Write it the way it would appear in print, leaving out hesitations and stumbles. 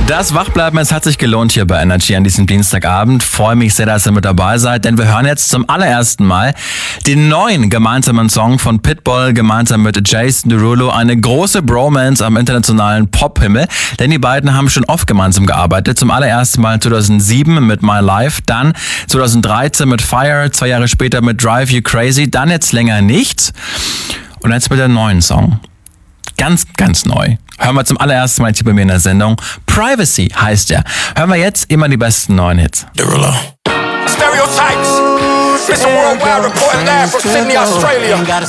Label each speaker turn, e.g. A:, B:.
A: Das Wachbleiben, es hat sich gelohnt hier bei Energy an diesem Dienstagabend. Freue mich sehr, dass ihr mit dabei seid, denn wir hören jetzt zum allerersten Mal den neuen gemeinsamen Song von Pitbull gemeinsam mit Jason Derulo. Eine große Bromance am internationalen Pop-Himmel, denn die beiden haben schon oft gemeinsam gearbeitet. Zum allerersten Mal 2007 mit My Life, dann 2013 mit Fire, 2 Jahre später mit Drive You Crazy, dann jetzt länger nichts und jetzt mit dem neuen Song. Ganz, ganz neu. Hören wir zum allerersten Mal hier bei mir in der Sendung. Privacy heißt er. Hören wir jetzt immer die besten neuen Hits.
B: Derulo. Stereotypes. It's a worldwide reporting live from Sydney, Australia.